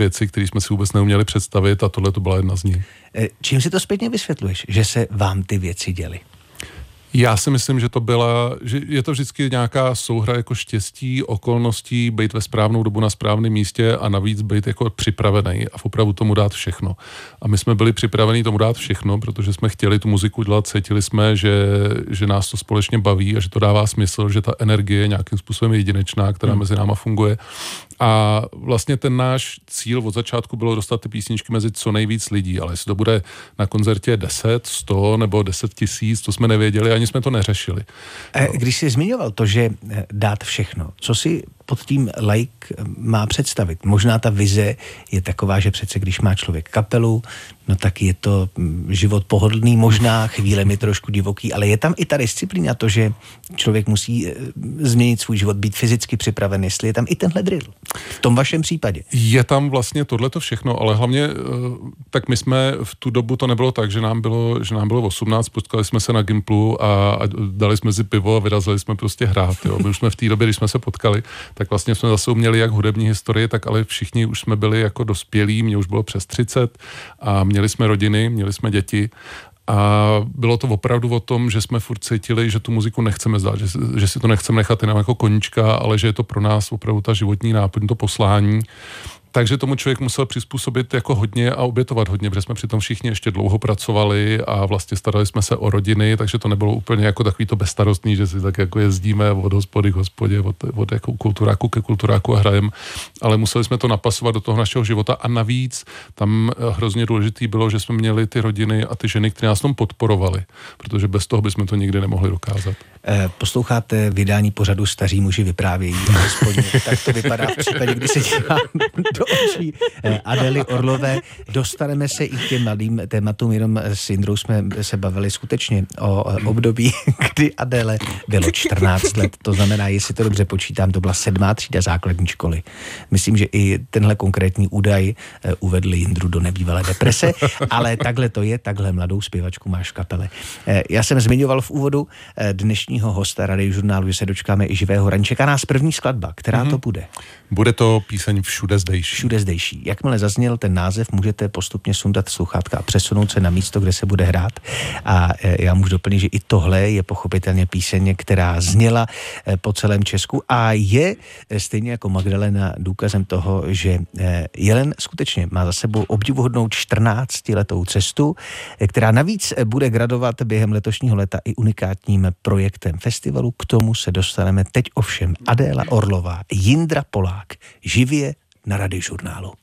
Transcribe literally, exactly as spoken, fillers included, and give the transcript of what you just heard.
věci, které jsme si vůbec neuměli představit a tohle to byla jedna z nich. Čím si to zpětně vysvětluješ, že se vám ty věci děly? Já si myslím, že to byla, že je to vždycky nějaká souhra jako štěstí, okolností, být ve správnou dobu na správném místě a navíc být jako připravený a opravdu tomu dát všechno. A my jsme byli připraveni tomu dát všechno, protože jsme chtěli tu muziku dělat, cítili jsme, že, že nás to společně baví a že to dává smysl, že ta energie je nějakým způsobem jedinečná, která hmm. mezi náma funguje. A vlastně ten náš cíl od začátku bylo dostat ty písničky mezi co nejvíc lidí, ale jestli to bude na koncertě deset, sto nebo deset tisíc, to jsme nevěděli, ani jsme to neřešili. Když jsi zmiňoval to, že dát všechno, co si pod tím laik má představit? Možná ta vize je taková, že přece když má člověk kapelu, no tak je to život pohodlný, možná chvílemi trošku divoký, ale je tam i ta disciplína, to, že člověk musí změnit svůj život, být fyzicky připraven, jestli je tam i tenhle drill. V tom vašem případě. Je tam vlastně tohleto všechno, ale hlavně tak my jsme v tu dobu to nebylo tak, že nám bylo, že nám bylo osmnáct, potkali jsme se na Gimplu a, a dali jsme si pivo a vyrazili jsme prostě hrát. Jo. My už jsme v té době, když jsme se potkali, tak vlastně jsme zase uměli jak hudební historii, tak ale všichni už jsme byli jako dospělí, mě už bylo přes třicet a měli jsme rodiny, měli jsme děti. A bylo to opravdu o tom, že jsme furt cítili, že tu muziku nechceme zdát, že, že si to nechceme nechat jenom jako koníčka, ale že je to pro nás opravdu ta životní náplň, to poslání. Takže tomu člověk musel přizpůsobit jako hodně a obětovat hodně, protože jsme přitom všichni ještě dlouho pracovali a vlastně starali jsme se o rodiny, takže to nebylo úplně jako takový to bezstarostný, že si tak jako jezdíme od hospody k hospodě, od, od jako kulturáku ke kulturáku a hrajem, ale museli jsme to napasovat do toho našeho života a navíc tam hrozně důležitý bylo, že jsme měli ty rodiny a ty ženy, které nás tom podporovaly, protože bez toho bychom to nikdy nemohli dokázat. Posloucháte vydání pořadu Staří muži vyprávějí, alespoň tak to vypadá v případě, kdy se dívám do očí Adély Orlové. Dostaneme se i k těm mladým tématům, jenom s Jindrou jsme se bavili skutečně o období, kdy Adéle bylo čtrnáct let, to znamená, jestli to dobře počítám, to byla sedmá třída základní školy. Myslím, že i tenhle konkrétní údaj uvedl Jindru do nebývalé deprese, ale takhle to je, takhle mladou zpěvačku máš v kapele. Já jsem zmiňoval v úvodu dnešního hosta Radiožurnálu, že se dočkáme i živého ranní. Čeká nás první skladba. Která mm-hmm. to bude? Bude to píseň Všude zdejší. Všude zdejší. Jakmile zazněl ten název, můžete postupně sundat sluchátka a přesunout se na místo, kde se bude hrát. A já můžu doplnit, že i tohle je pochopitelně píseň, která zněla po celém Česku a je stejně jako Magdalena důkazem toho, že Jelen skutečně má za sebou obdivuhodnou čtrnáctiletou cestu, která navíc bude gradovat během letošního léta i unikátním projektem festivalu. K tomu se dostaneme teď ovšem. Adéla Orlová, Jindra Polák, živě na Radiožurnálu.